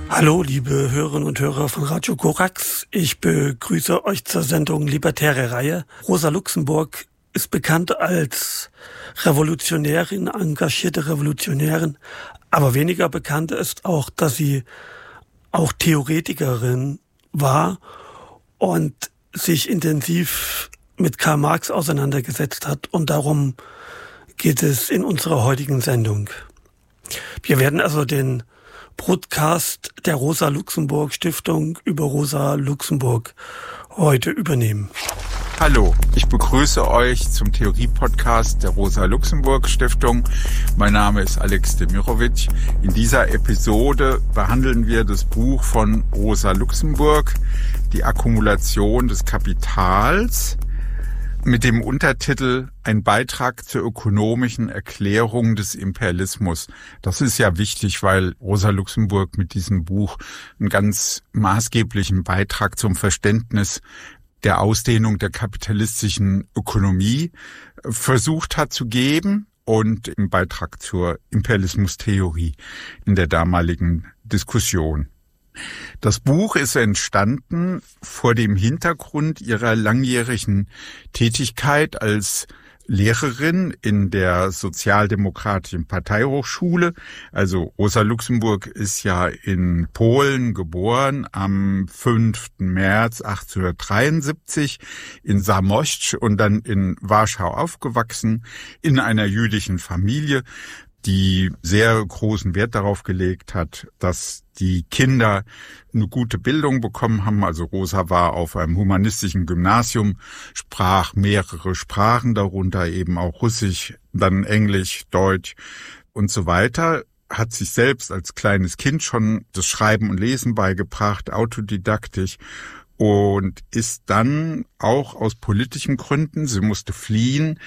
Hallo, liebe Hörerinnen und Hörer von Radio Korax. Ich begrüße euch zur Sendung Libertäre Reihe. Rosa Luxemburg ist bekannt als Revolutionärin, engagierte Revolutionärin. Aber weniger bekannt ist auch, dass sie auch Theoretikerin war und sich intensiv mit Karl Marx auseinandergesetzt hat. Und darum geht es in unserer heutigen Sendung. Wir werden also den Broadcast der Rosa Luxemburg Stiftung über Rosa Luxemburg heute übernehmen. Hallo, ich begrüße euch zum Theorie-Podcast der Rosa Luxemburg Stiftung. Mein Name ist Alex Demirovic. In dieser Episode behandeln wir das Buch von Rosa Luxemburg, Die Akkumulation des Kapitals, mit dem Untertitel Ein Beitrag zur ökonomischen Erklärung des Imperialismus. Das ist ja wichtig, weil Rosa Luxemburg mit diesem Buch einen ganz maßgeblichen Beitrag zum Verständnis der Ausdehnung der kapitalistischen Ökonomie versucht hat zu geben und im Beitrag zur Imperialismustheorie in der damaligen Diskussion. Das Buch ist entstanden vor dem Hintergrund ihrer langjährigen Tätigkeit als Lehrerin in der Sozialdemokratischen Parteihochschule. Also Rosa Luxemburg ist ja in Polen geboren am 5. März 1873 in Zamość und dann in Warschau aufgewachsen, in einer jüdischen Familie, die sehr großen Wert darauf gelegt hat, dass die Kinder eine gute Bildung bekommen haben. Also Rosa war auf einem humanistischen Gymnasium, sprach mehrere Sprachen, darunter eben auch Russisch, dann Englisch, Deutsch und so weiter. Hat sich selbst als kleines Kind schon das Schreiben und Lesen beigebracht, autodidaktisch. Und ist dann auch aus politischen Gründen, sie musste fliehen,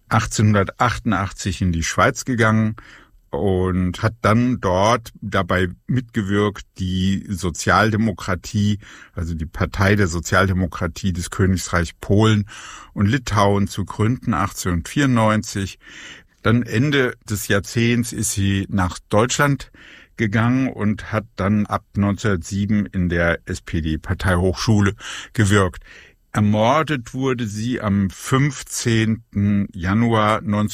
1888 in die Schweiz gegangen und hat dann dort dabei mitgewirkt, die Sozialdemokratie, also die Partei der Sozialdemokratie des Königreichs Polen und Litauen zu gründen, 1894. Dann Ende des Jahrzehnts ist sie nach Deutschland gegangen und hat dann ab 1907 in der SPD-Parteihochschule gewirkt. Ermordet wurde sie am 15. Januar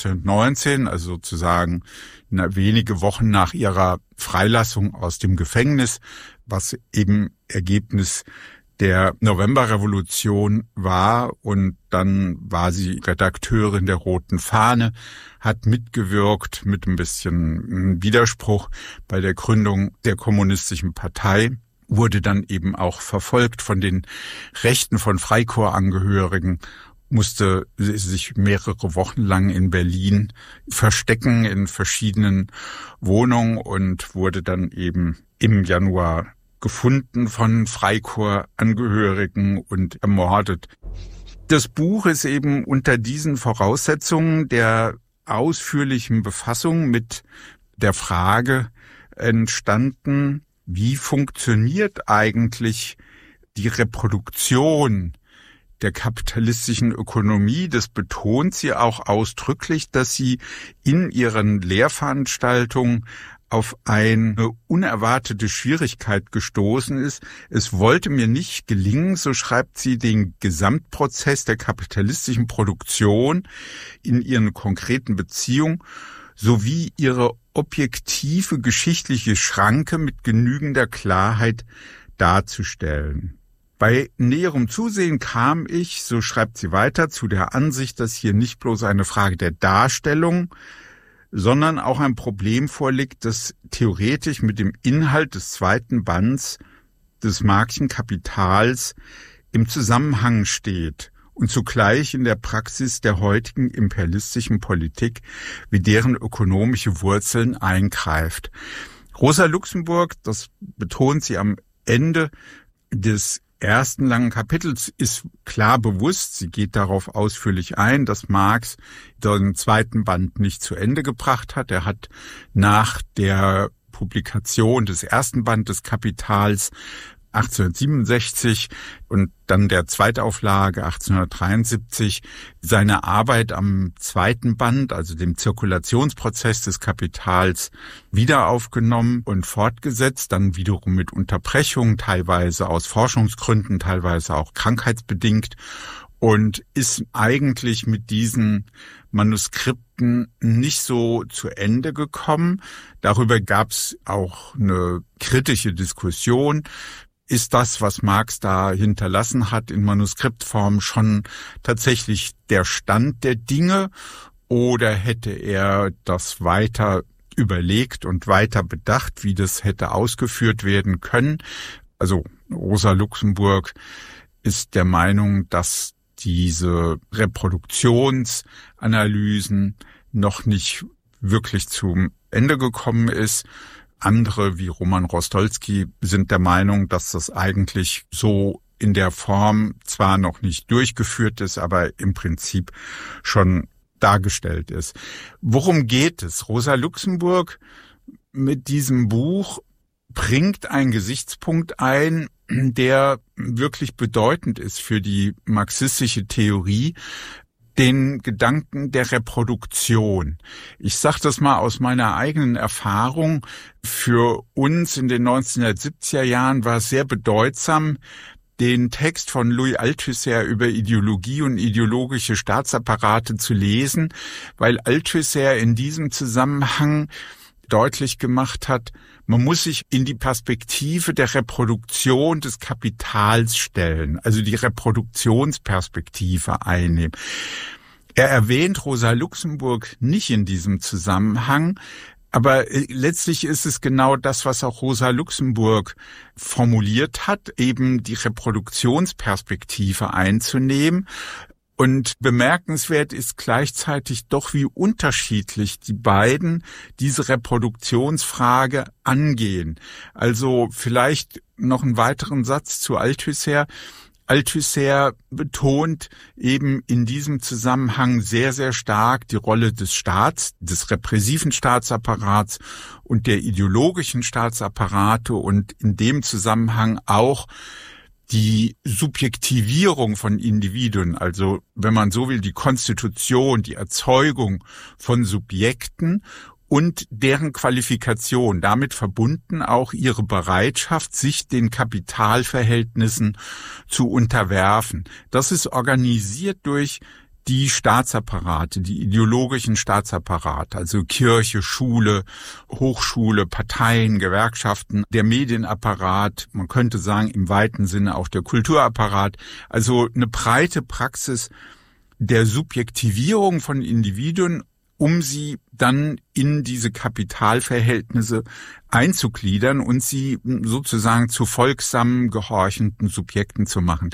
1919, also sozusagen wenige Wochen nach ihrer Freilassung aus dem Gefängnis, was eben Ergebnis der Novemberrevolution war. Und dann war sie Redakteurin der Roten Fahne, hat mitgewirkt mit ein bisschen Widerspruch bei der Gründung der Kommunistischen Partei. Wurde dann eben auch verfolgt von den Rechten von Freikorpsangehörigen, musste sich mehrere Wochen lang in Berlin verstecken in verschiedenen Wohnungen und wurde dann eben im Januar gefunden von Freikorpsangehörigen und ermordet. Das Buch ist eben unter diesen Voraussetzungen der ausführlichen Befassung mit der Frage entstanden, wie funktioniert eigentlich die Reproduktion der kapitalistischen Ökonomie? Das betont sie auch ausdrücklich, dass sie in ihren Lehrveranstaltungen auf eine unerwartete Schwierigkeit gestoßen ist. Es wollte mir nicht gelingen, so schreibt sie, den Gesamtprozess der kapitalistischen Produktion in ihren konkreten Beziehungen sowie ihre objektive geschichtliche Schranke mit genügender Klarheit darzustellen. Bei näherem Zusehen kam ich, so schreibt sie weiter, zu der Ansicht, dass hier nicht bloß eine Frage der Darstellung, sondern auch ein Problem vorliegt, das theoretisch mit dem Inhalt des zweiten Bands des Marxischen Kapitals im Zusammenhang steht und zugleich in der Praxis der heutigen imperialistischen Politik wie deren ökonomische Wurzeln eingreift. Rosa Luxemburg, das betont sie am Ende des ersten langen Kapitels, ist klar bewusst, sie geht darauf ausführlich ein, dass Marx den zweiten Band nicht zu Ende gebracht hat. Er hat nach der Publikation des ersten Bandes des Kapitals 1867 und dann der Zweitauflage 1873 seine Arbeit am zweiten Band, also dem Zirkulationsprozess des Kapitals, wieder aufgenommen und fortgesetzt, dann wiederum mit Unterbrechungen, teilweise aus Forschungsgründen, teilweise auch krankheitsbedingt, und ist eigentlich mit diesen Manuskripten nicht so zu Ende gekommen. Darüber gab es auch eine kritische Diskussion. Ist das, was Marx da hinterlassen hat, in Manuskriptform schon tatsächlich der Stand der Dinge, oder hätte er das weiter überlegt und weiter bedacht, wie das hätte ausgeführt werden können? Also Rosa Luxemburg ist der Meinung, dass diese Reproduktionsanalysen noch nicht wirklich zum Ende gekommen ist. Andere wie Roman Rostolski sind der Meinung, dass das eigentlich so in der Form zwar noch nicht durchgeführt ist, aber im Prinzip schon dargestellt ist. Worum geht es? Rosa Luxemburg mit diesem Buch bringt einen Gesichtspunkt ein, der wirklich bedeutend ist für die marxistische Theorie, den Gedanken der Reproduktion. Ich sage das mal aus meiner eigenen Erfahrung. Für uns in den 1970er Jahren war es sehr bedeutsam, den Text von Louis Althusser über Ideologie und ideologische Staatsapparate zu lesen, weil Althusser in diesem Zusammenhang deutlich gemacht hat, man muss sich in die Perspektive der Reproduktion des Kapitals stellen, also die Reproduktionsperspektive einnehmen. Er erwähnt Rosa Luxemburg nicht in diesem Zusammenhang, aber letztlich ist es genau das, was auch Rosa Luxemburg formuliert hat, eben die Reproduktionsperspektive einzunehmen. Und bemerkenswert ist gleichzeitig doch, wie unterschiedlich die beiden diese Reproduktionsfrage angehen. Also vielleicht noch einen weiteren Satz zu Althusser. Althusser betont eben in diesem Zusammenhang sehr, sehr stark die Rolle des Staats, des repressiven Staatsapparats und der ideologischen Staatsapparate und in dem Zusammenhang auch die Subjektivierung von Individuen, also wenn man so will, die Konstitution, die Erzeugung von Subjekten und deren Qualifikation, damit verbunden auch ihre Bereitschaft, sich den Kapitalverhältnissen zu unterwerfen. Das ist organisiert durch die Staatsapparate, die ideologischen Staatsapparate, also Kirche, Schule, Hochschule, Parteien, Gewerkschaften, der Medienapparat, man könnte sagen im weiten Sinne auch der Kulturapparat, also eine breite Praxis der Subjektivierung von Individuen, um sie dann in diese Kapitalverhältnisse einzugliedern und sie sozusagen zu folgsamen, gehorchenden Subjekten zu machen.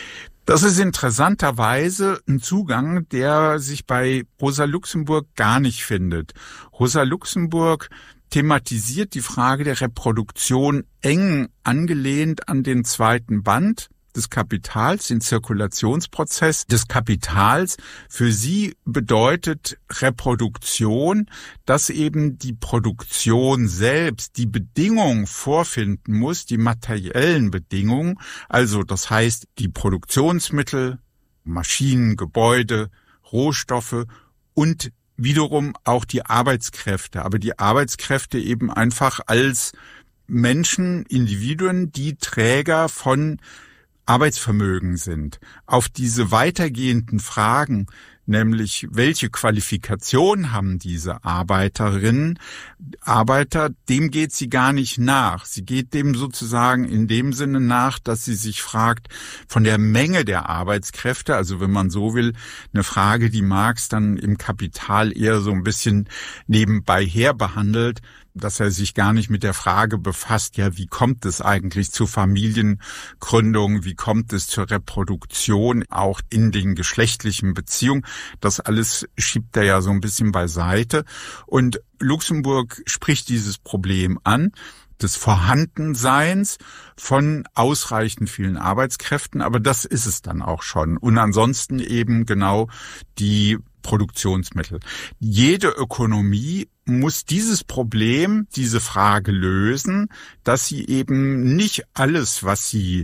Das ist interessanterweise ein Zugang, der sich bei Rosa Luxemburg gar nicht findet. Rosa Luxemburg thematisiert die Frage der Reproduktion eng angelehnt an den zweiten Band des Kapitals, den Zirkulationsprozess des Kapitals. Für sie bedeutet Reproduktion, dass eben die Produktion selbst die Bedingungen vorfinden muss, die materiellen Bedingungen, also das heißt die Produktionsmittel, Maschinen, Gebäude, Rohstoffe und wiederum auch die Arbeitskräfte, aber die Arbeitskräfte eben einfach als Menschen, Individuen, die Träger von Arbeitsvermögen sind. Auf diese weitergehenden Fragen, nämlich welche Qualifikation haben diese Arbeiterinnen, Arbeiter, dem geht sie gar nicht nach. Sie geht dem sozusagen in dem Sinne nach, dass sie sich fragt von der Menge der Arbeitskräfte, also wenn man so will, eine Frage, die Marx dann im Kapital eher so ein bisschen nebenbei her behandelt, dass er sich gar nicht mit der Frage befasst, ja, wie kommt es eigentlich zur Familiengründung, wie kommt es zur Reproduktion, auch in den geschlechtlichen Beziehungen. Das alles schiebt er ja so ein bisschen beiseite. Und Luxemburg spricht dieses Problem an, des Vorhandenseins von ausreichend vielen Arbeitskräften, aber das ist es dann auch schon. Und ansonsten eben genau die Produktionsmittel. Jede Ökonomie muss dieses Problem, diese Frage lösen, dass sie eben nicht alles, was sie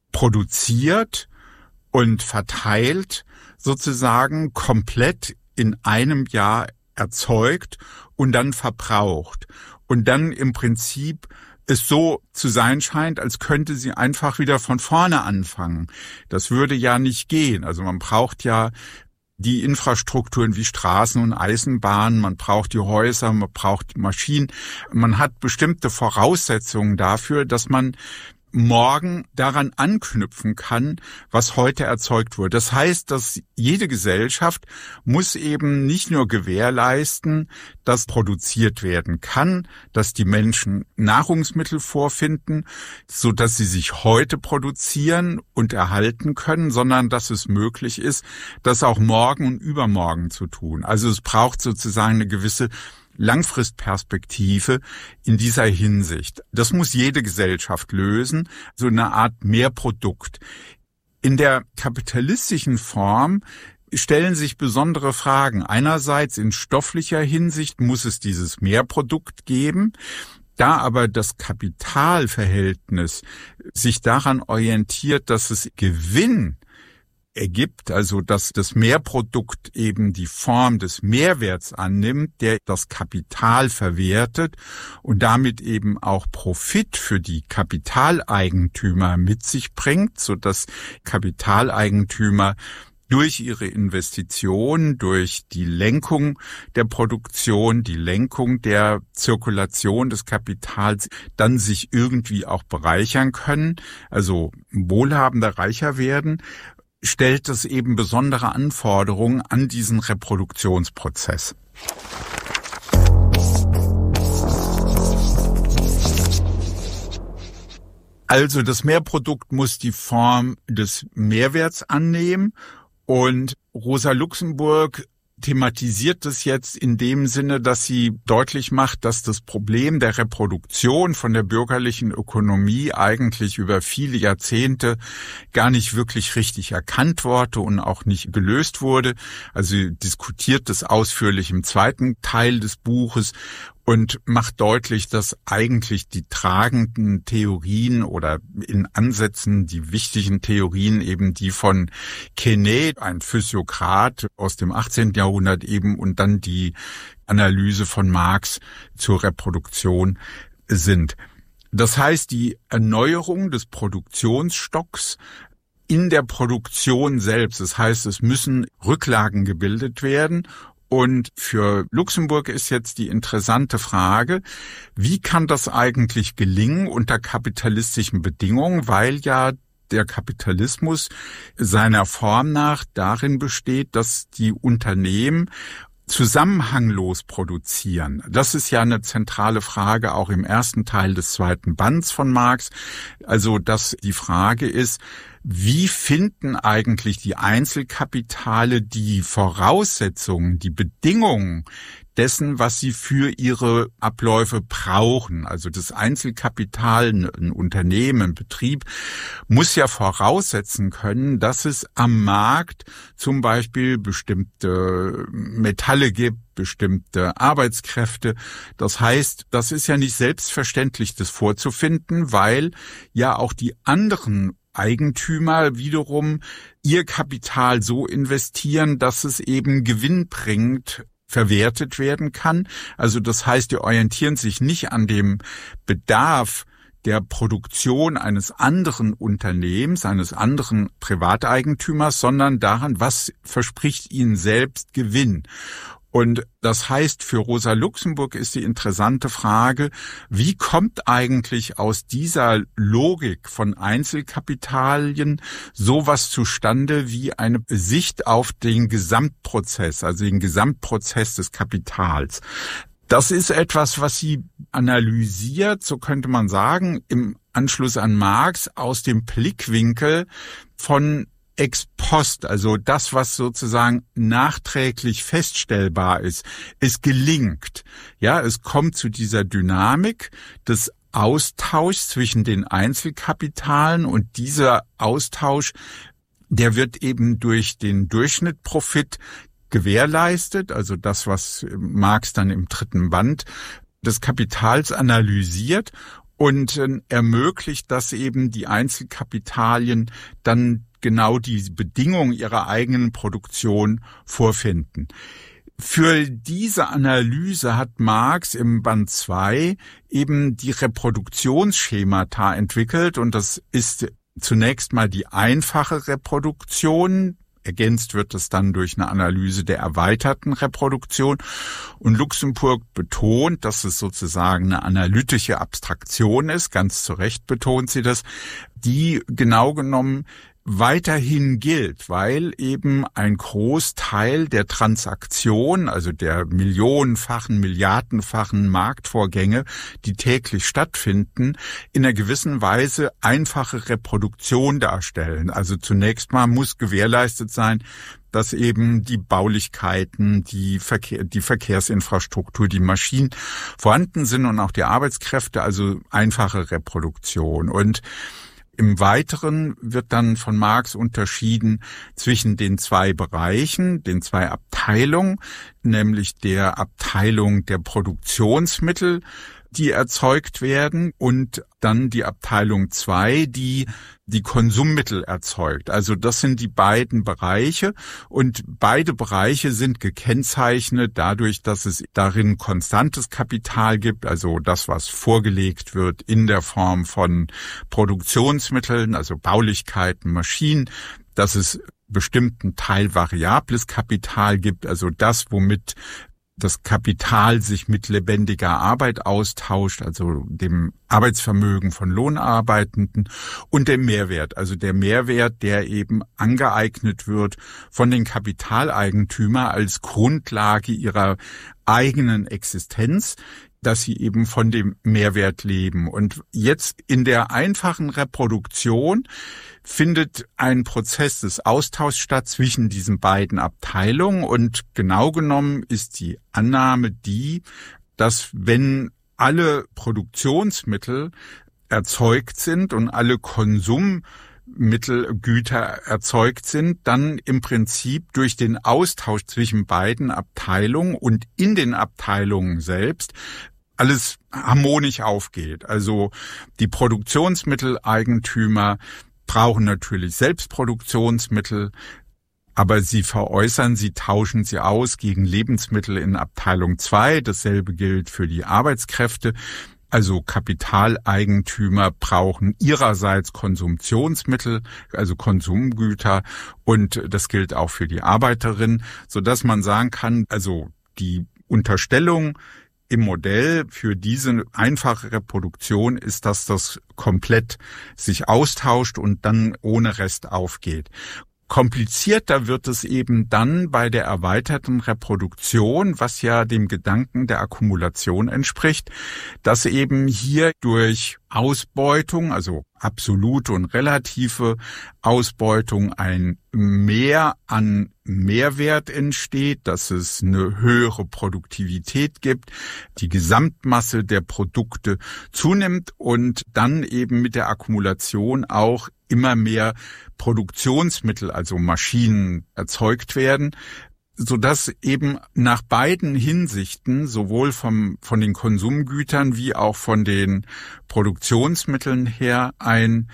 produziert und verteilt, sozusagen komplett in einem Jahr erzeugt und dann verbraucht. Und dann im Prinzip es so zu sein scheint, als könnte sie einfach wieder von vorne anfangen. Das würde ja nicht gehen. Also man braucht ja die Infrastrukturen wie Straßen und Eisenbahnen, man braucht die Häuser, man braucht die Maschinen. Man hat bestimmte Voraussetzungen dafür, dass man morgen daran anknüpfen kann, was heute erzeugt wurde. Das heißt, dass jede Gesellschaft muss eben nicht nur gewährleisten, dass produziert werden kann, dass die Menschen Nahrungsmittel vorfinden, so dass sie sich heute produzieren und erhalten können, sondern dass es möglich ist, das auch morgen und übermorgen zu tun. Also es braucht sozusagen eine gewisse Langfristperspektive in dieser Hinsicht. Das muss jede Gesellschaft lösen, so eine Art Mehrprodukt. In der kapitalistischen Form stellen sich besondere Fragen. Einerseits in stofflicher Hinsicht muss es dieses Mehrprodukt geben. Da aber das Kapitalverhältnis sich daran orientiert, dass es Gewinn ergibt, also dass das Mehrprodukt eben die Form des Mehrwerts annimmt, der das Kapital verwertet und damit eben auch Profit für die Kapitaleigentümer mit sich bringt, so dass Kapitaleigentümer durch ihre Investition, durch die Lenkung der Produktion, die Lenkung der Zirkulation des Kapitals dann sich irgendwie auch bereichern können, also wohlhabender, reicher werden, stellt es eben besondere Anforderungen an diesen Reproduktionsprozess. Also das Mehrprodukt muss die Form des Mehrwerts annehmen und Rosa Luxemburg thematisiert es jetzt in dem Sinne, dass sie deutlich macht, dass das Problem der Reproduktion von der bürgerlichen Ökonomie eigentlich über viele Jahrzehnte gar nicht wirklich richtig erkannt wurde und auch nicht gelöst wurde. Also sie diskutiert das ausführlich im zweiten Teil des Buches und macht deutlich, dass eigentlich die tragenden Theorien oder in Ansätzen die wichtigen Theorien eben die von Quesnay, ein Physiokrat aus dem 18. Jahrhundert eben, und dann die Analyse von Marx zur Reproduktion sind. Das heißt, die Erneuerung des Produktionsstocks in der Produktion selbst, das heißt, es müssen Rücklagen gebildet werden. Und für Luxemburg ist jetzt die interessante Frage, wie kann das eigentlich gelingen unter kapitalistischen Bedingungen, weil ja der Kapitalismus seiner Form nach darin besteht, dass die Unternehmen zusammenhanglos produzieren. Das ist ja eine zentrale Frage auch im ersten Teil des zweiten Bands von Marx. Also, dass die Frage ist, wie finden eigentlich die Einzelkapitale die Voraussetzungen, die Bedingungen dessen, was sie für ihre Abläufe brauchen? Also das Einzelkapital, ein Unternehmen, ein Betrieb, muss ja voraussetzen können, dass es am Markt zum Beispiel bestimmte Metalle gibt, bestimmte Arbeitskräfte. Das heißt, das ist ja nicht selbstverständlich, das vorzufinden, weil ja auch die anderen Eigentümer wiederum ihr Kapital so investieren, dass es eben gewinnbringend verwertet werden kann. Also das heißt, die orientieren sich nicht an dem Bedarf der Produktion eines anderen Unternehmens, eines anderen Privateigentümers, sondern daran, was verspricht ihnen selbst Gewinn. Und das heißt, für Rosa Luxemburg ist die interessante Frage, wie kommt eigentlich aus dieser Logik von Einzelkapitalien sowas zustande wie eine Sicht auf den Gesamtprozess, also den Gesamtprozess des Kapitals? Das ist etwas, was sie analysiert, so könnte man sagen, im Anschluss an Marx aus dem Blickwinkel von ex post, also das, was sozusagen nachträglich feststellbar ist. Es gelingt. Ja, es kommt zu dieser Dynamik des Austauschs zwischen den Einzelkapitalen und dieser Austausch, der wird eben durch den Durchschnittprofit gewährleistet, also das, was Marx dann im 3. Band des Kapitals analysiert und ermöglicht, dass eben die Einzelkapitalien dann genau die Bedingungen ihrer eigenen Produktion vorfinden. Für diese Analyse hat Marx im Band 2 eben die Reproduktionsschemata entwickelt, und das ist zunächst mal die einfache Reproduktion. Ergänzt wird es dann durch eine Analyse der erweiterten Reproduktion. Und Luxemburg betont, dass es sozusagen eine analytische Abstraktion ist, ganz zu Recht betont sie das, die genau genommen weiterhin gilt, weil eben ein Großteil der Transaktion, also der millionenfachen, milliardenfachen Marktvorgänge, die täglich stattfinden, in einer gewissen Weise einfache Reproduktion darstellen. Also zunächst mal muss gewährleistet sein, dass eben die Baulichkeiten, die Verkehrsinfrastruktur, die Maschinen vorhanden sind und auch die Arbeitskräfte, also einfache Reproduktion. Und im Weiteren wird dann von Marx unterschieden zwischen den 2 Bereichen, den 2 Abteilungen, nämlich der Abteilung der Produktionsmittel, die erzeugt werden, und dann die Abteilung 2, die die Konsummittel erzeugt. Also das sind die beiden Bereiche, und beide Bereiche sind gekennzeichnet dadurch, dass es darin konstantes Kapital gibt, also das, was vorgelegt wird in der Form von Produktionsmitteln, also Baulichkeiten, Maschinen, dass es bestimmten Teil variables Kapital gibt, also das, womit das Kapital sich mit lebendiger Arbeit austauscht, also dem Arbeitsvermögen von Lohnarbeitenden, und dem Mehrwert, also der Mehrwert, der eben angeeignet wird von den Kapitaleigentümern als Grundlage ihrer eigenen Existenz, dass sie eben von dem Mehrwert leben. Und jetzt in der einfachen Reproduktion findet ein Prozess des Austauschs statt zwischen diesen beiden Abteilungen, und genau genommen ist die Annahme die, dass wenn alle Produktionsmittel erzeugt sind und alle Konsummittelgüter erzeugt sind, dann im Prinzip durch den Austausch zwischen beiden Abteilungen und in den Abteilungen selbst alles harmonisch aufgeht. Also die Produktionsmitteleigentümer brauchen natürlich Selbstproduktionsmittel, aber sie tauschen sie aus gegen Lebensmittel in Abteilung 2. Dasselbe gilt für die Arbeitskräfte. Also Kapitaleigentümer brauchen ihrerseits Konsumptionsmittel, also Konsumgüter, und das gilt auch für die Arbeiterin, sodass man sagen kann, also die Unterstellung im Modell für diese einfache Reproduktion ist, dass das komplett sich austauscht und dann ohne Rest aufgeht. Komplizierter wird es eben dann bei der erweiterten Reproduktion, was ja dem Gedanken der Akkumulation entspricht, dass eben hier durch Ausbeutung, also absolute und relative Ausbeutung, ein Mehr an Mehrwert entsteht, dass es eine höhere Produktivität gibt, die Gesamtmasse der Produkte zunimmt und dann eben mit der Akkumulation auch immer mehr Produktionsmittel, also Maschinen, erzeugt werden, sodass eben nach beiden Hinsichten, sowohl von den Konsumgütern wie auch von den Produktionsmitteln her, ein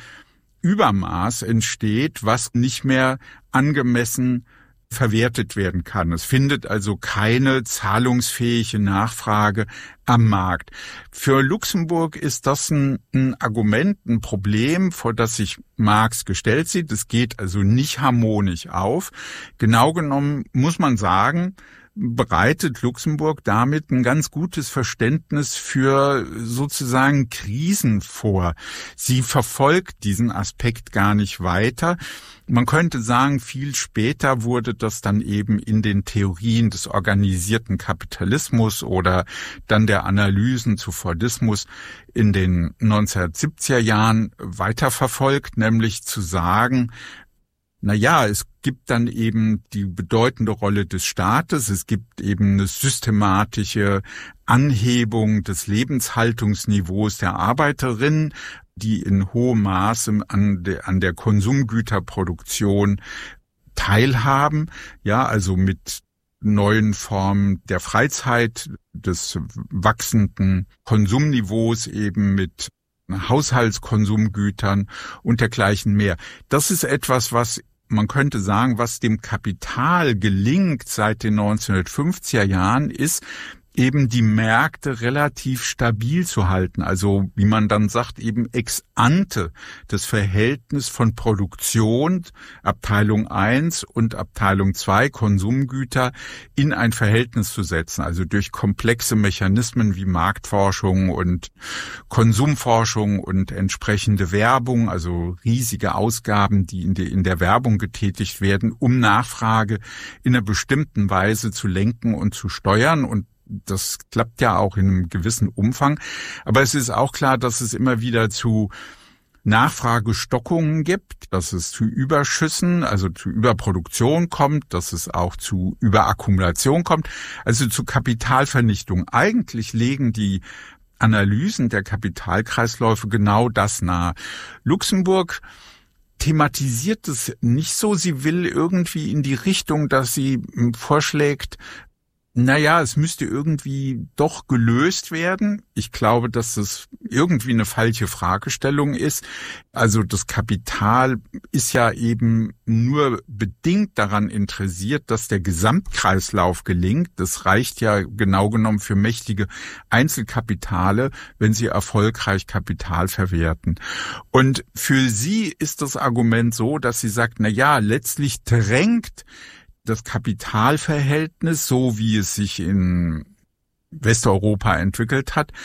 Übermaß entsteht, was nicht mehr angemessen verwertet werden kann. Es findet also keine zahlungsfähige Nachfrage am Markt. Für Luxemburg ist das ein Argument, ein Problem, vor das sich Marx gestellt sieht. Es geht also nicht harmonisch auf. Genau genommen muss man sagen, bereitet Luxemburg damit ein ganz gutes Verständnis für sozusagen Krisen vor. Sie verfolgt diesen Aspekt gar nicht weiter. Man könnte sagen, viel später wurde das dann eben in den Theorien des organisierten Kapitalismus oder dann der Analysen zu Fordismus in den 1970er Jahren weiterverfolgt, nämlich zu sagen, es gibt dann eben die bedeutende Rolle des Staates, es gibt eben eine systematische Anhebung des Lebenshaltungsniveaus der Arbeiterinnen, die in hohem Maße an der Konsumgüterproduktion teilhaben, also mit neuen Form der Freizeit, des wachsenden Konsumniveaus eben mit Haushaltskonsumgütern und dergleichen mehr. Das ist etwas, was man könnte sagen, was dem Kapital gelingt seit den 1950er Jahren, ist eben die Märkte relativ stabil zu halten. Also wie man dann sagt, eben ex ante das Verhältnis von Produktion, Abteilung 1 und Abteilung 2, Konsumgüter, in ein Verhältnis zu setzen. Also durch komplexe Mechanismen wie Marktforschung und Konsumforschung und entsprechende Werbung, also riesige Ausgaben, die in der Werbung getätigt werden, um Nachfrage in einer bestimmten Weise zu lenken und zu steuern. Und das klappt ja auch in einem gewissen Umfang. Aber es ist auch klar, dass es immer wieder zu Nachfragestockungen gibt, dass es zu Überschüssen, also zu Überproduktion kommt, dass es auch zu Überakkumulation kommt, also zu Kapitalvernichtung. Eigentlich legen die Analysen der Kapitalkreisläufe genau das nahe. Luxemburg thematisiert es nicht so. Sie will irgendwie in die Richtung, dass sie vorschlägt, es müsste irgendwie doch gelöst werden. Ich glaube, dass es irgendwie eine falsche Fragestellung ist. Also das Kapital ist ja eben nur bedingt daran interessiert, dass der Gesamtkreislauf gelingt. Das reicht ja genau genommen für mächtige Einzelkapitale, wenn sie erfolgreich Kapital verwerten. Und für sie ist das Argument so, dass sie sagt, letztlich drängt das Kapitalverhältnis, so wie es sich in Westeuropa entwickelt hat,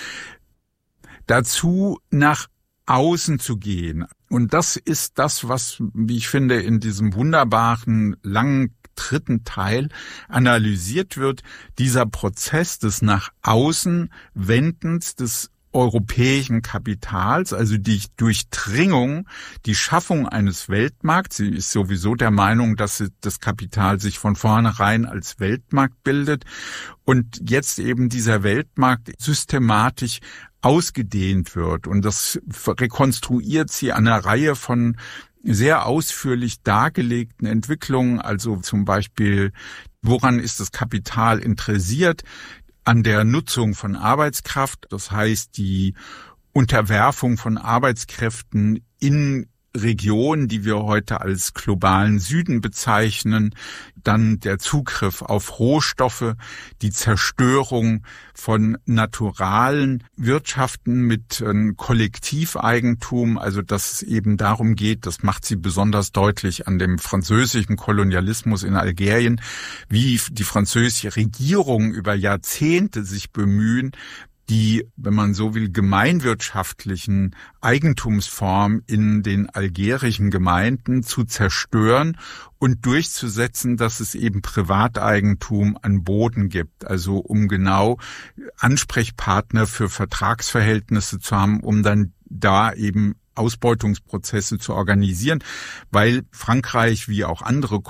dazu nach außen zu gehen. Und das ist das, was, wie ich finde, in diesem wunderbaren, langen dritten Teil analysiert wird, dieser Prozess des nach außen Wendens des europäischen Kapitals, also die Durchdringung, die Schaffung eines Weltmarkts. Sie ist sowieso der Meinung, dass das Kapital sich von vornherein als Weltmarkt bildet und jetzt eben dieser Weltmarkt systematisch ausgedehnt wird. Und das rekonstruiert sie an einer Reihe von sehr ausführlich dargelegten Entwicklungen, also zum Beispiel, woran ist das Kapital interessiert? An der Nutzung von Arbeitskraft, das heißt die Unterwerfung von Arbeitskräften in Regionen, die wir heute als globalen Süden bezeichnen, dann der Zugriff auf Rohstoffe, die Zerstörung von naturalen Wirtschaften mit Kollektiveigentum, also dass es eben darum geht, das macht sie besonders deutlich an dem französischen Kolonialismus in Algerien, wie die französische Regierung über Jahrzehnte sich bemühen, die, wenn man so will, gemeinwirtschaftlichen Eigentumsformen in den algerischen Gemeinden zu zerstören und durchzusetzen, dass es eben Privateigentum an Boden gibt. Also um genau Ansprechpartner für Vertragsverhältnisse zu haben, um dann da eben Ausbeutungsprozesse zu organisieren, weil Frankreich wie auch andere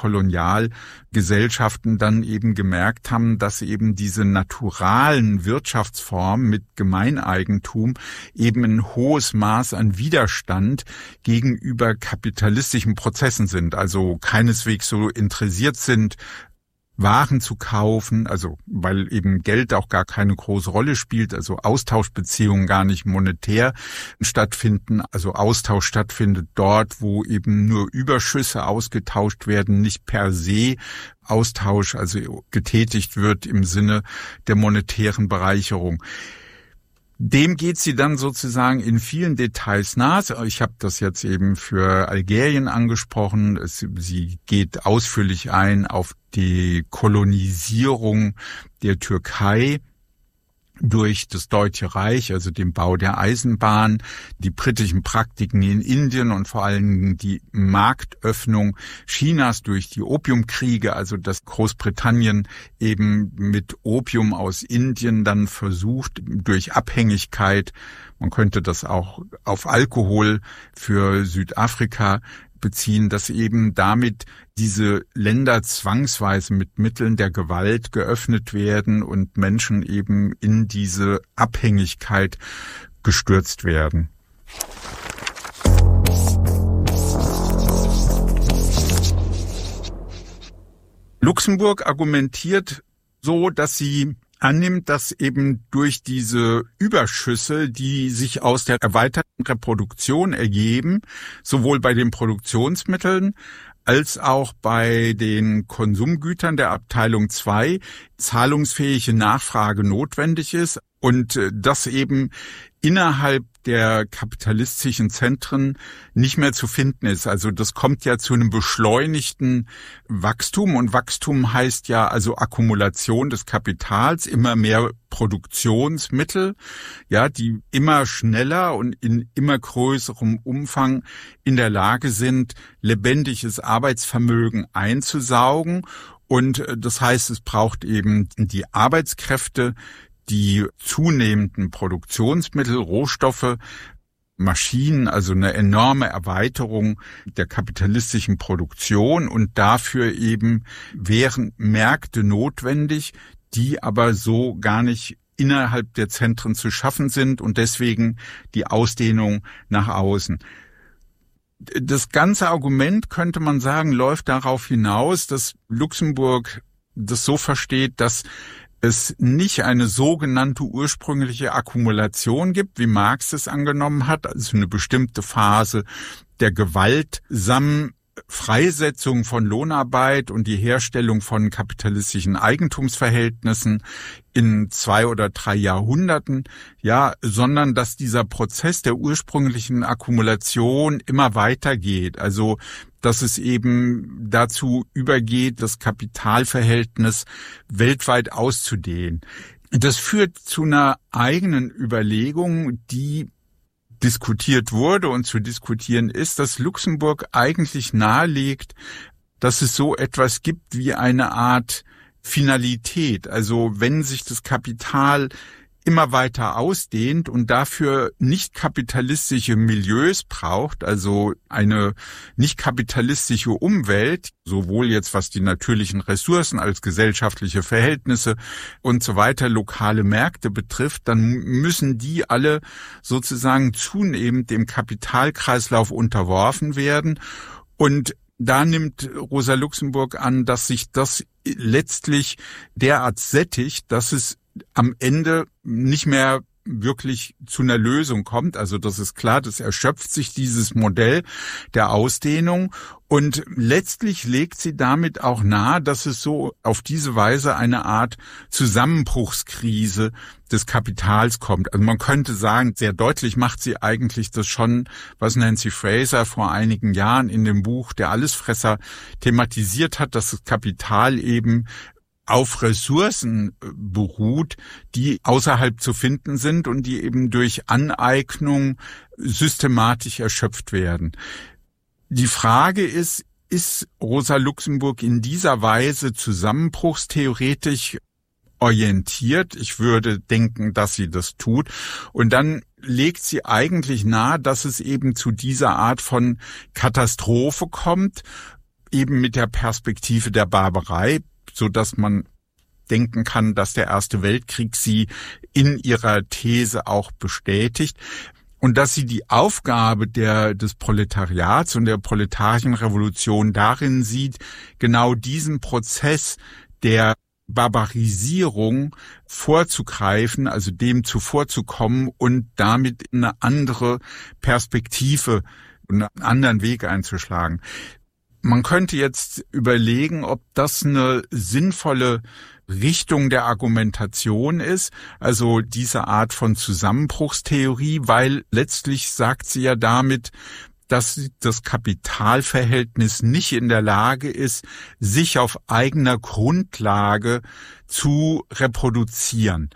Kolonialgesellschaften dann eben gemerkt haben, dass eben diese naturalen Wirtschaftsformen mit Gemeineigentum eben ein hohes Maß an Widerstand gegenüber kapitalistischen Prozessen sind, also keineswegs so interessiert sind, Waren zu kaufen, also weil eben Geld auch gar keine große Rolle spielt, also Austauschbeziehungen gar nicht monetär stattfinden, also Austausch stattfindet dort, wo eben nur Überschüsse ausgetauscht werden, nicht per se Austausch also getätigt wird im Sinne der monetären Bereicherung. Dem geht sie dann sozusagen in vielen Details nach. Ich habe das jetzt eben für Algerien angesprochen. Sie geht ausführlich ein auf die Kolonisierung der Türkei durch das Deutsche Reich, also den Bau der Eisenbahn, die britischen Praktiken in Indien und vor allem die Marktöffnung Chinas durch die Opiumkriege, also dass Großbritannien eben mit Opium aus Indien dann versucht, durch Abhängigkeit, man könnte das auch auf Alkohol für Südafrika beziehen, dass eben damit diese Länder zwangsweise mit Mitteln der Gewalt geöffnet werden und Menschen eben in diese Abhängigkeit gestürzt werden. Luxemburg argumentiert so, dass sie annimmt, dass eben durch diese Überschüsse, die sich aus der erweiterten Reproduktion ergeben, sowohl bei den Produktionsmitteln als auch bei den Konsumgütern der Abteilung 2 zahlungsfähige Nachfrage notwendig ist und das eben innerhalb der kapitalistischen Zentren nicht mehr zu finden ist. Also das kommt ja zu einem beschleunigten Wachstum und Wachstum heißt ja also Akkumulation des Kapitals, immer mehr Produktionsmittel, ja, die immer schneller und in immer größerem Umfang in der Lage sind, lebendiges Arbeitsvermögen einzusaugen. Und das heißt, es braucht eben die Arbeitskräfte, die zunehmenden Produktionsmittel, Rohstoffe, Maschinen, also eine enorme Erweiterung der kapitalistischen Produktion und dafür eben wären Märkte notwendig, die aber so gar nicht innerhalb der Zentren zu schaffen sind und deswegen die Ausdehnung nach außen. Das ganze Argument, könnte man sagen, läuft darauf hinaus, dass Luxemburg das so versteht, dass es nicht eine sogenannte ursprüngliche Akkumulation gibt, wie Marx es angenommen hat, also eine bestimmte Phase der gewaltsamen Freisetzung von Lohnarbeit und die Herstellung von kapitalistischen Eigentumsverhältnissen in 2 oder 3 Jahrhunderten, ja, sondern dass dieser Prozess der ursprünglichen Akkumulation immer weitergeht. Also, dass es eben dazu übergeht, das Kapitalverhältnis weltweit auszudehnen. Das führt zu einer eigenen Überlegung, die diskutiert wurde und zu diskutieren ist, dass Luxemburg eigentlich nahelegt, dass es so etwas gibt wie eine Art Finalität. Also wenn sich das Kapital immer weiter ausdehnt und dafür nicht kapitalistische Milieus braucht, also eine nicht kapitalistische Umwelt, sowohl jetzt was die natürlichen Ressourcen als gesellschaftliche Verhältnisse und so weiter, lokale Märkte betrifft, dann müssen die alle sozusagen zunehmend dem Kapitalkreislauf unterworfen werden. Und da nimmt Rosa Luxemburg an, dass sich das letztlich derart sättigt, dass es am Ende nicht mehr wirklich zu einer Lösung kommt. Also das ist klar, das erschöpft sich dieses Modell der Ausdehnung und letztlich legt sie damit auch nahe, dass es so auf diese Weise eine Art Zusammenbruchskrise des Kapitals kommt. Also man könnte sagen, sehr deutlich macht sie eigentlich das schon, was Nancy Fraser vor einigen Jahren in dem Buch Der Allesfresser thematisiert hat, dass das Kapital eben auf Ressourcen beruht, die außerhalb zu finden sind und die eben durch Aneignung systematisch erschöpft werden. Die Frage ist Rosa Luxemburg in dieser Weise zusammenbruchstheoretisch orientiert? Ich würde denken, dass sie das tut. Und dann legt sie eigentlich nahe, dass es eben zu dieser Art von Katastrophe kommt, eben mit der Perspektive der Barbarei, so dass man denken kann, dass der Erste Weltkrieg sie in ihrer These auch bestätigt und dass sie die Aufgabe des Proletariats und der proletarischen Revolution darin sieht, genau diesen Prozess der Barbarisierung vorzugreifen, also dem zuvorzukommen und damit eine andere Perspektive und einen anderen Weg einzuschlagen. Man könnte jetzt überlegen, ob das eine sinnvolle Richtung der Argumentation ist, also diese Art von Zusammenbruchstheorie, weil letztlich sagt sie ja damit, dass das Kapitalverhältnis nicht in der Lage ist, sich auf eigener Grundlage zu reproduzieren.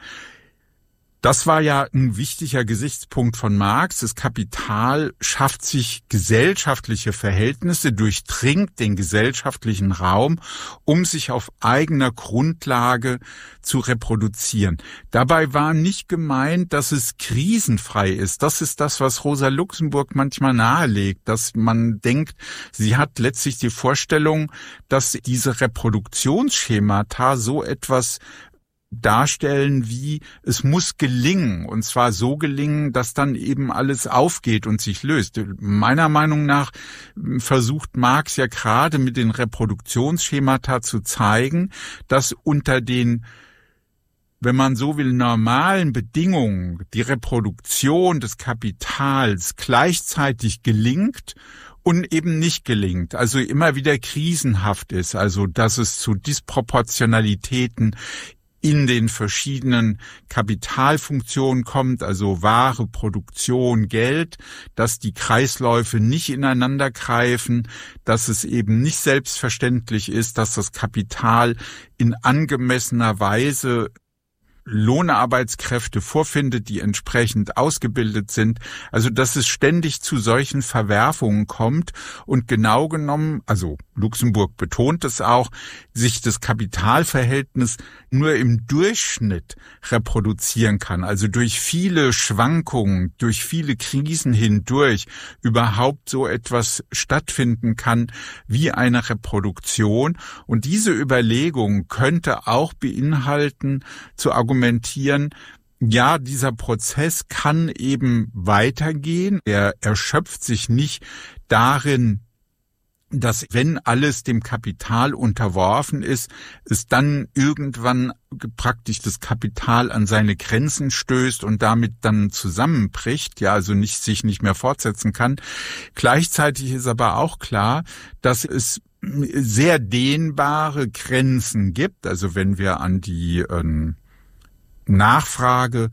Das war ja ein wichtiger Gesichtspunkt von Marx. Das Kapital schafft sich gesellschaftliche Verhältnisse, durchdringt den gesellschaftlichen Raum, um sich auf eigener Grundlage zu reproduzieren. Dabei war nicht gemeint, dass es krisenfrei ist. Das ist das, was Rosa Luxemburg manchmal nahelegt, dass man denkt, sie hat letztlich die Vorstellung, dass diese Reproduktionsschemata so etwas darstellen, wie es muss gelingen, und zwar so gelingen, dass dann eben alles aufgeht und sich löst. Meiner Meinung nach versucht Marx ja gerade mit den Reproduktionsschemata zu zeigen, dass unter den, wenn man so will, normalen Bedingungen die Reproduktion des Kapitals gleichzeitig gelingt und eben nicht gelingt, also immer wieder krisenhaft ist, also dass es zu Disproportionalitäten in den verschiedenen Kapitalfunktionen kommt, also Ware, Produktion, Geld, dass die Kreisläufe nicht ineinander greifen, dass es eben nicht selbstverständlich ist, dass das Kapital in angemessener Weise Lohnarbeitskräfte vorfindet, die entsprechend ausgebildet sind. Also dass es ständig zu solchen Verwerfungen kommt und genau genommen, also Luxemburg betont es auch, sich das Kapitalverhältnis nur im Durchschnitt reproduzieren kann. Also durch viele Schwankungen, durch viele Krisen hindurch überhaupt so etwas stattfinden kann wie eine Reproduktion. Und diese Überlegung könnte auch beinhalten, zu argumentieren, ja, dieser Prozess kann eben weitergehen. Er erschöpft sich nicht darin, dass wenn alles dem Kapital unterworfen ist, es dann irgendwann praktisch das Kapital an seine Grenzen stößt und damit dann zusammenbricht, ja, also sich nicht mehr fortsetzen kann. Gleichzeitig ist aber auch klar, dass es sehr dehnbare Grenzen gibt. Also wenn wir an die Nachfrage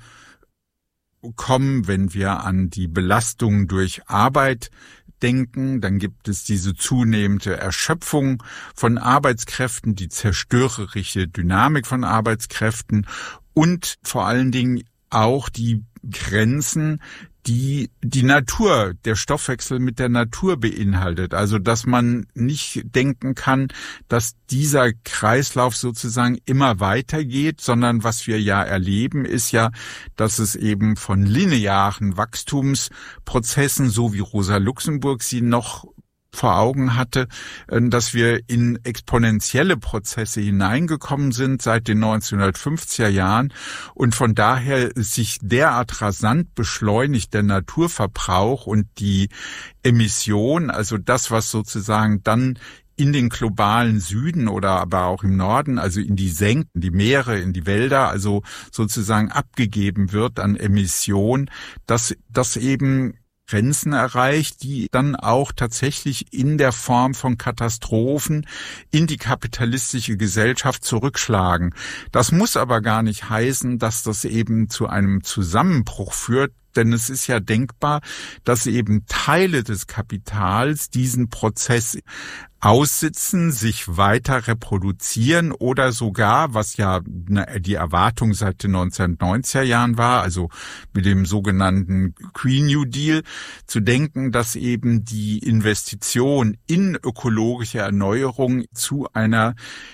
kommen, wenn wir an die Belastung durch Arbeit denken, dann gibt es diese zunehmende Erschöpfung von Arbeitskräften, die zerstörerische Dynamik von Arbeitskräften und vor allen Dingen auch die Grenzen, die Natur, der Stoffwechsel mit der Natur beinhaltet. Also, dass man nicht denken kann, dass dieser Kreislauf sozusagen immer weitergeht, sondern was wir ja erleben, ist ja, dass es eben von linearen Wachstumsprozessen, so wie Rosa Luxemburg sie noch vor Augen hatte, dass wir in exponentielle Prozesse hineingekommen sind seit den 1950er Jahren und von daher sich derart rasant beschleunigt der Naturverbrauch und die Emission, also das, was sozusagen dann in den globalen Süden oder aber auch im Norden, also in die Senken, die Meere, in die Wälder, also sozusagen abgegeben wird an Emission, dass das eben Grenzen erreicht, die dann auch tatsächlich in der Form von Katastrophen in die kapitalistische Gesellschaft zurückschlagen. Das muss aber gar nicht heißen, dass das eben zu einem Zusammenbruch führt, denn es ist ja denkbar, dass eben Teile des Kapitals diesen Prozess aussitzen, sich weiter reproduzieren oder sogar, was ja die Erwartung seit den 1990er Jahren war, also mit dem sogenannten Green New Deal, zu denken, dass eben die Investition in ökologische Erneuerung zu einer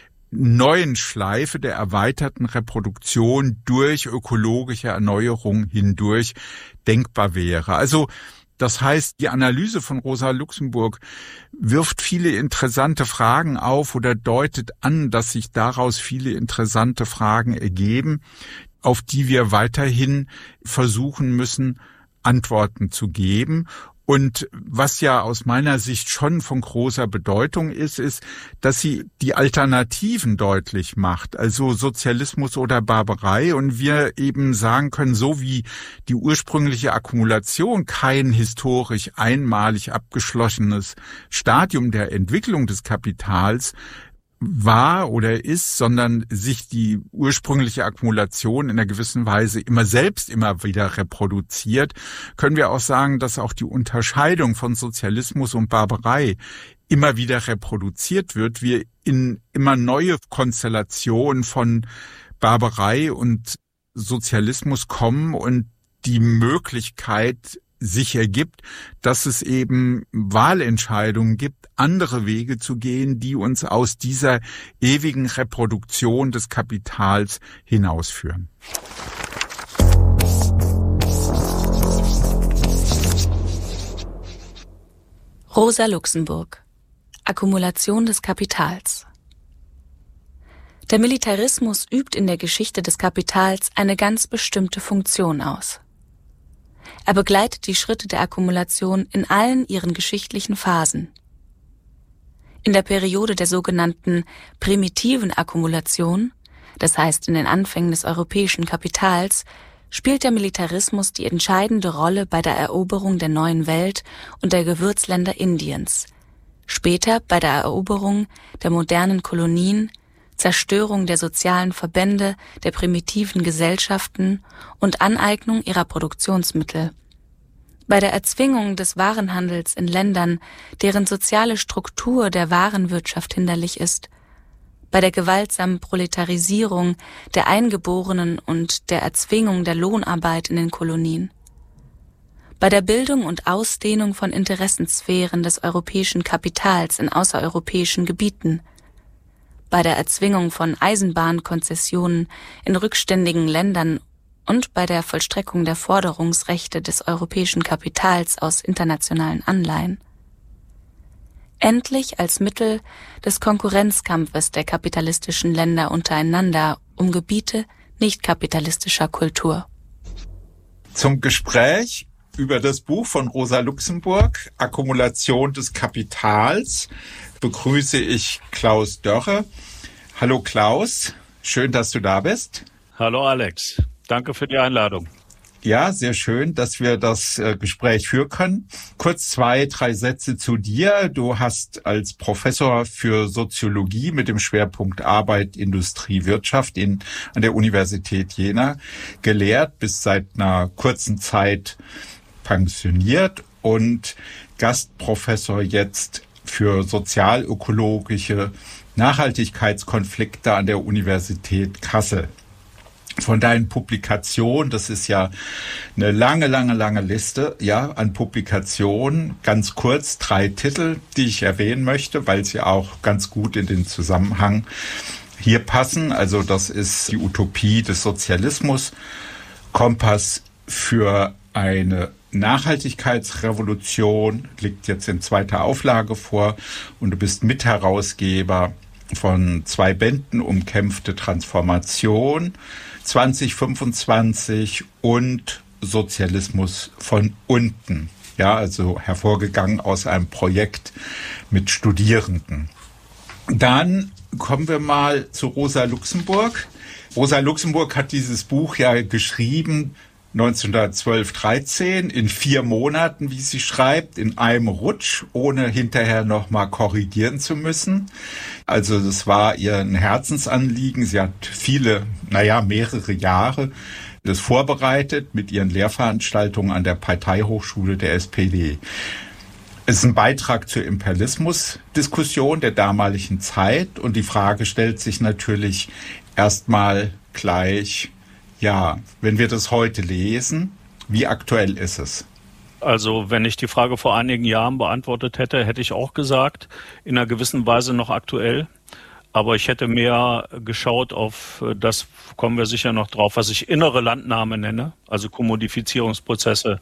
neuen Schleife der erweiterten Reproduktion durch ökologische Erneuerung hindurch denkbar wäre. Also das heißt, die Analyse von Rosa Luxemburg wirft viele interessante Fragen auf oder deutet an, dass sich daraus viele interessante Fragen ergeben, auf die wir weiterhin versuchen müssen, Antworten zu geben. Und was ja aus meiner Sicht schon von großer Bedeutung ist, dass sie die Alternativen deutlich macht, also Sozialismus oder Barbarei. Und wir eben sagen können, so wie die ursprüngliche Akkumulation kein historisch einmalig abgeschlossenes Stadium der Entwicklung des Kapitals war oder ist, sondern sich die ursprüngliche Akkumulation in einer gewissen Weise immer wieder reproduziert, können wir auch sagen, dass auch die Unterscheidung von Sozialismus und Barbarei immer wieder reproduziert wird, wir in immer neue Konstellationen von Barbarei und Sozialismus kommen und die Möglichkeit sich ergibt, dass es eben Wahlentscheidungen gibt, andere Wege zu gehen, die uns aus dieser ewigen Reproduktion des Kapitals hinausführen. Rosa Luxemburg. Akkumulation des Kapitals. Der Militarismus übt in der Geschichte des Kapitals eine ganz bestimmte Funktion aus. Er begleitet die Schritte der Akkumulation in allen ihren geschichtlichen Phasen. In der Periode der sogenannten primitiven Akkumulation, das heißt in den Anfängen des europäischen Kapitals, spielt der Militarismus die entscheidende Rolle bei der Eroberung der neuen Welt und der Gewürzländer Indiens, später bei der Eroberung der modernen Kolonien, Zerstörung der sozialen Verbände der primitiven Gesellschaften und Aneignung ihrer Produktionsmittel, bei der Erzwingung des Warenhandels in Ländern, deren soziale Struktur der Warenwirtschaft hinderlich ist, bei der gewaltsamen Proletarisierung der Eingeborenen und der Erzwingung der Lohnarbeit in den Kolonien, bei der Bildung und Ausdehnung von Interessensphären des europäischen Kapitals in außereuropäischen Gebieten, bei der Erzwingung von Eisenbahnkonzessionen in rückständigen Ländern und bei der Vollstreckung der Forderungsrechte des europäischen Kapitals aus internationalen Anleihen. Endlich als Mittel des Konkurrenzkampfes der kapitalistischen Länder untereinander um Gebiete nicht-kapitalistischer Kultur. Zum Gespräch über das Buch von Rosa Luxemburg, Akkumulation des Kapitals, begrüße ich Klaus Dörre. Hallo Klaus, schön, dass du da bist. Hallo Alex, danke für die Einladung. Ja, sehr schön, dass wir das Gespräch führen können. Kurz 2, 3 Sätze zu dir. Du hast als Professor für Soziologie mit dem Schwerpunkt Arbeit, Industrie, Wirtschaft an der Universität Jena gelehrt, bist seit einer kurzen Zeit pensioniert und Gastprofessor jetzt für sozialökologische Nachhaltigkeitskonflikte an der Universität Kassel. Von deinen Publikationen, das ist ja eine lange Liste, ja, an Publikationen, ganz kurz 3 Titel, die ich erwähnen möchte, weil sie auch ganz gut in den Zusammenhang hier passen. Also das ist die Utopie des Sozialismus, Kompass für eine Nachhaltigkeitsrevolution, liegt jetzt in 2. Auflage vor und du bist Mitherausgeber von 2 Bänden, Umkämpfte Transformation 2025 und Sozialismus von unten. Ja, also hervorgegangen aus einem Projekt mit Studierenden. Dann kommen wir mal zu Rosa Luxemburg. Rosa Luxemburg hat dieses Buch ja geschrieben 1912/13 in 4 Monaten, wie sie schreibt, in einem Rutsch, ohne hinterher nochmal korrigieren zu müssen. Also das war ihr ein Herzensanliegen. Sie hat mehrere Jahre das vorbereitet mit ihren Lehrveranstaltungen an der Parteihochschule der SPD. Es ist ein Beitrag zur Imperialismusdiskussion der damaligen Zeit und die Frage stellt sich natürlich erstmal gleich, ja, wenn wir das heute lesen, wie aktuell ist es? Also wenn ich die Frage vor einigen Jahren beantwortet hätte, hätte ich auch gesagt, in einer gewissen Weise noch aktuell. Aber ich hätte mehr geschaut auf, das kommen wir sicher noch drauf, was ich innere Landnahme nenne, also Kommodifizierungsprozesse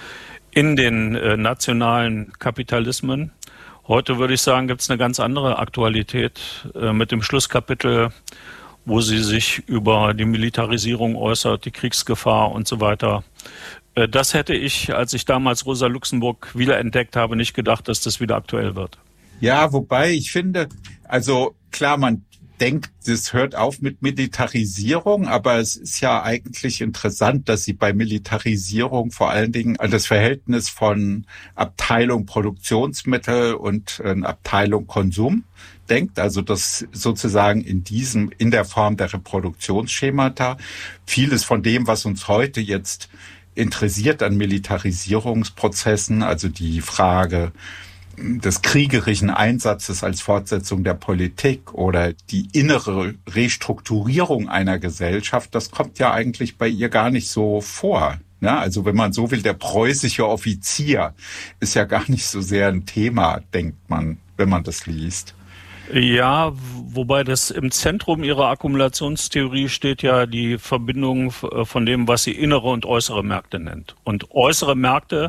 in den nationalen Kapitalismen. Heute würde ich sagen, gibt es eine ganz andere Aktualität mit dem Schlusskapitel, wo sie sich über die Militarisierung äußert, die Kriegsgefahr und so weiter. Das hätte ich, als ich damals Rosa Luxemburg wiederentdeckt habe, nicht gedacht, dass das wieder aktuell wird. Ja, wobei ich finde, also klar, man denkt, das hört auf mit Militarisierung, aber es ist ja eigentlich interessant, dass sie bei Militarisierung vor allen Dingen an das Verhältnis von Abteilung Produktionsmittel und Abteilung Konsum denkt, also das sozusagen in der Form der Reproduktionsschemata vieles von dem, was uns heute jetzt interessiert an Militarisierungsprozessen, also die Frage des kriegerischen Einsatzes als Fortsetzung der Politik oder die innere Restrukturierung einer Gesellschaft, das kommt ja eigentlich bei ihr gar nicht so vor. Ja, also wenn man so will, der preußische Offizier ist ja gar nicht so sehr ein Thema, denkt man, wenn man das liest. Ja, wobei das im Zentrum ihrer Akkumulationstheorie steht ja die Verbindung von dem, was sie innere und äußere Märkte nennt. Und äußere Märkte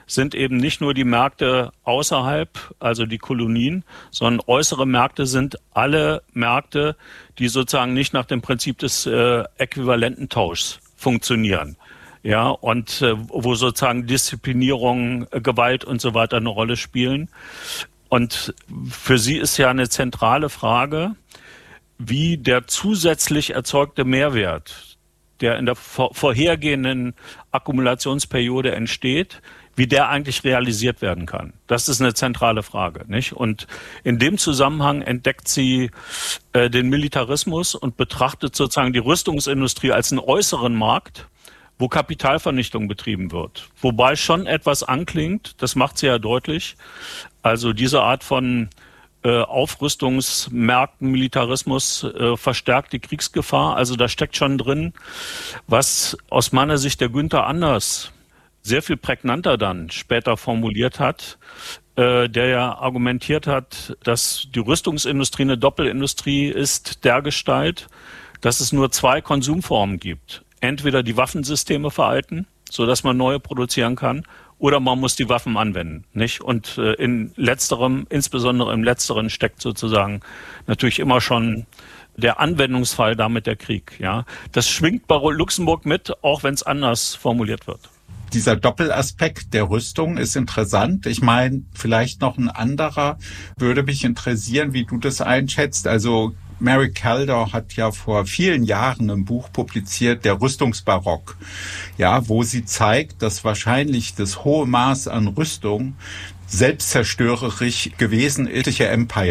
sind eben nicht nur die Märkte außerhalb, also die Kolonien, sondern äußere Märkte sind alle Märkte, die sozusagen nicht nach dem Prinzip des Äquivalententauschs funktionieren. Ja, und wo sozusagen Disziplinierung, Gewalt und so weiter eine Rolle spielen. Und für sie ist ja eine zentrale Frage, wie der zusätzlich erzeugte Mehrwert, der in der vorhergehenden Akkumulationsperiode entsteht, wie der eigentlich realisiert werden kann. Das ist eine zentrale Frage, nicht? Und in dem Zusammenhang entdeckt sie den Militarismus und betrachtet sozusagen die Rüstungsindustrie als einen äußeren Markt, wo Kapitalvernichtung betrieben wird. Wobei schon etwas anklingt, das macht sie ja deutlich. Also diese Art von Aufrüstungsmärkten, Militarismus verstärkt die Kriegsgefahr. Also da steckt schon drin, was aus meiner Sicht der Günther Anders sehr viel prägnanter dann später formuliert hat, der ja argumentiert hat, dass die Rüstungsindustrie eine Doppelindustrie ist dergestalt, dass es nur zwei Konsumformen gibt. Entweder die Waffensysteme veralten, sodass man neue produzieren kann, oder man muss die Waffen anwenden, nicht? Und in letzterem, insbesondere im letzteren, steckt sozusagen natürlich immer schon der Anwendungsfall, damit der Krieg. Ja, das schwingt bei Luxemburg mit, auch wenn es anders formuliert wird. Dieser Doppelaspekt der Rüstung ist interessant. Ich meine, vielleicht noch ein anderer würde mich interessieren, wie du das einschätzt. Also Mary Kaldor hat ja vor vielen Jahren ein Buch publiziert, der Rüstungsbarock, ja, wo sie zeigt, dass wahrscheinlich das hohe Maß an Rüstung selbstzerstörerisch gewesen ist, Empire